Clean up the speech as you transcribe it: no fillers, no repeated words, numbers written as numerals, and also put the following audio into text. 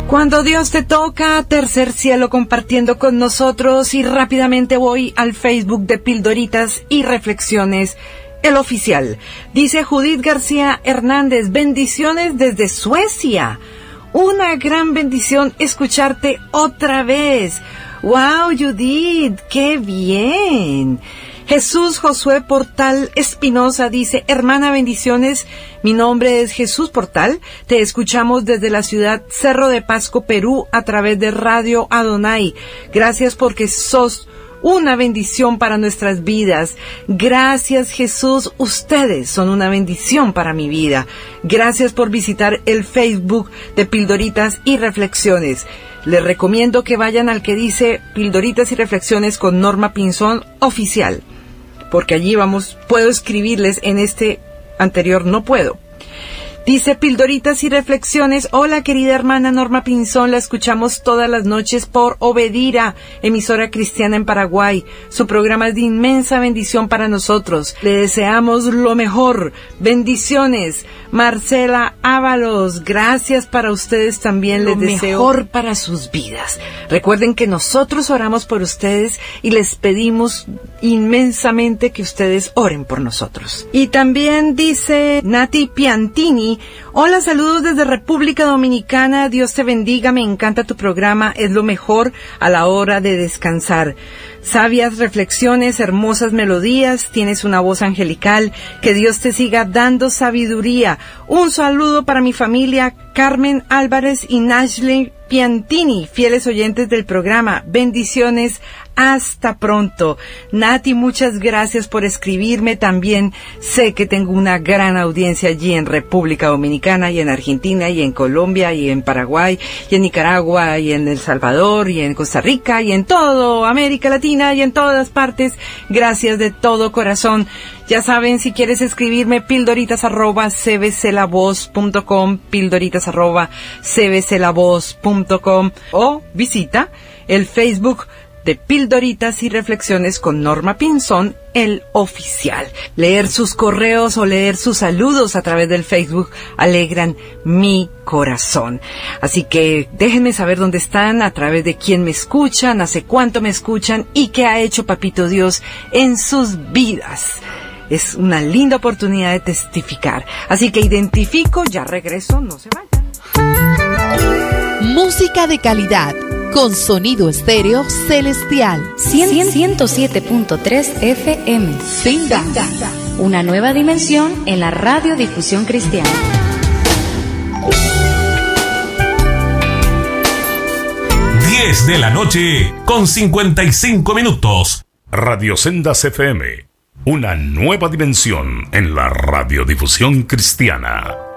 Cuando Dios te toca, Tercer Cielo compartiendo con nosotros, y rápidamente voy al Facebook de Pildoritas y Reflexiones, el oficial. Dice Judith García Hernández, bendiciones desde Suecia. Una gran bendición escucharte otra vez. ¡Wow, Judith! ¡Qué bien! Jesús Josué Portal Espinosa dice, hermana, bendiciones, mi nombre es Jesús Portal, te escuchamos desde la ciudad Cerro de Pasco, Perú, a través de Radio Adonai. Gracias porque sos una bendición para nuestras vidas. Gracias, Jesús, ustedes son una bendición para mi vida. Gracias por visitar el Facebook de Pildoritas y Reflexiones. Les recomiendo que vayan al que dice Pildoritas y Reflexiones con Norma Pinzón Oficial, porque allí puedo escribirles, en este anterior no puedo. Dice Pildoritas y Reflexiones, hola querida hermana Norma Pinzón, la escuchamos todas las noches por Obedira, emisora cristiana en Paraguay. Su programa es de inmensa bendición para nosotros. Le deseamos lo mejor. Bendiciones. Marcela Ábalos, gracias para ustedes también. Les deseo lo mejor para sus vidas. Recuerden que nosotros oramos por ustedes y les pedimos inmensamente que ustedes oren por nosotros. Y también dice Nati Piantini, hola, saludos desde República Dominicana, Dios te bendiga, me encanta tu programa, es lo mejor a la hora de descansar. Sabias reflexiones, hermosas melodías, tienes una voz angelical, que Dios te siga dando sabiduría. Un saludo para mi familia, Carmen Álvarez y Nashley Piantini, fieles oyentes del programa. Bendiciones, hasta pronto. Nati, muchas gracias por escribirme. También sé que tengo una gran audiencia allí en República Dominicana y en Argentina y en Colombia y en Paraguay y en Nicaragua y en El Salvador y en Costa Rica y en toda América Latina y en todas partes. Gracias de todo corazón. Ya saben, si quieres escribirme, pildoritas@cbclavoz.com, pildoritas@cbclavoz.com, o visita el Facebook de Pildoritas y Reflexiones con Norma Pinzón, el oficial. Leer sus correos o leer sus saludos a través del Facebook alegran mi corazón. Así que déjenme saber dónde están, a través de quién me escuchan, hace cuánto me escuchan y qué ha hecho Papito Dios en sus vidas. Es una linda oportunidad de testificar. Así que identifico, ya regreso, no se vayan. Música de calidad, con sonido estéreo celestial. 107.3 FM. Finda. Una nueva dimensión en la radiodifusión cristiana. De la noche con 55 minutos. Radio Sendas FM. Una nueva dimensión en la radiodifusión cristiana.